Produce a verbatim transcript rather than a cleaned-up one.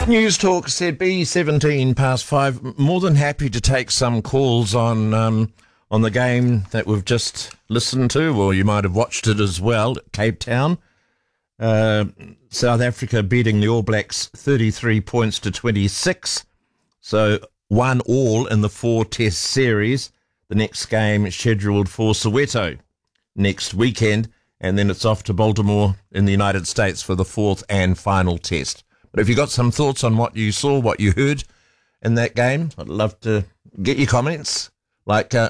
News Talk said B seventeen past five. More than happy to take some calls on um, on the game that we've just listened to, or you might have watched it as well. Cape Town, uh, South Africa beating the All Blacks thirty-three points to twenty-six. So one all in the four Test series. The next game is scheduled for Soweto next weekend, and then it's off to Baltimore in the United States for the fourth and final Test. But if you got some thoughts on what you saw, what you heard in that game, I'd love to get your comments. Like uh,